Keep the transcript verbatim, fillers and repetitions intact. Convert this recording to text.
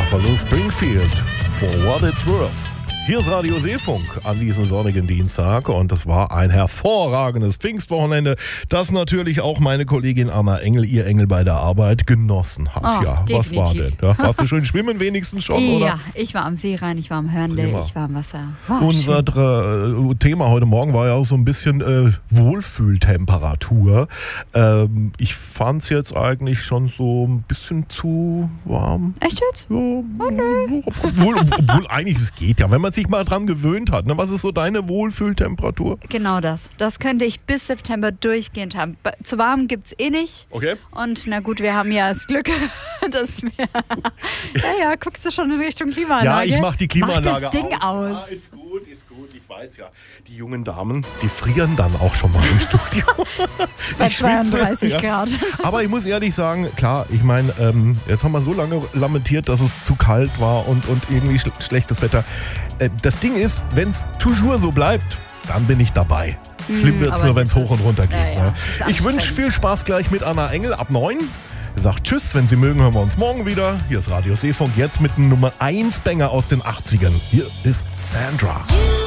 Buffalo Springfield, For What It's Worth. Hier ist Radio Seefunk an diesem sonnigen Dienstag und es war ein hervorragendes Pfingstwochenende, das natürlich auch meine Kollegin Anna Engel, ihr Engel bei der Arbeit, genossen hat. Oh, ja, definitiv. Was war denn? Ja, warst du schön schwimmen wenigstens schon, ja, oder? Ja, ich war am Seerhein, ich war am Hörnle, Prima. ich war am Wasser. War Unser äh, Thema heute Morgen war ja auch so ein bisschen äh, Wohlfühltemperatur. Ähm, ich fand es jetzt eigentlich schon so ein bisschen zu warm. Echt jetzt? Ja, Oh, nö. obwohl, obwohl eigentlich es geht ja, wenn man sich mal dran gewöhnt hat. Ne? Was ist so deine Wohlfühltemperatur? Genau das. Das könnte ich bis September durchgehend haben. Ba- Zu warm gibt es eh nicht. Okay. Und na gut, wir haben ja das Glück, dass wir... ja, ja, guckst du schon in Richtung Ja, Klimaanlage? ich mach die Klimaanlage Mach das Ding aus. aus. Ah, ist gut, ist gut. Ich weiß ja, die jungen Damen, die frieren dann auch schon mal im Studio. Bei Ich schwitze, zweiunddreißig ja. Grad. Aber ich muss ehrlich sagen, klar, ich meine, ähm, jetzt haben wir so lange lamentiert, dass es zu kalt war und, und irgendwie sch- schlechtes Wetter. Äh, das Ding ist, wenn es toujours so bleibt, dann bin ich dabei. Schlimm wird es aber nur, wenn es das hoch und ist- runter geht. ja, ja, ne? ist Ich wünsche anstrengend. viel Spaß gleich mit Anna Engel ab neun. Sagt Tschüss, wenn Sie mögen, hören wir uns morgen wieder. Hier ist Radio Seefunk, jetzt mit einem Nummer eins Banger aus den achtzigern. Hier ist Sandra.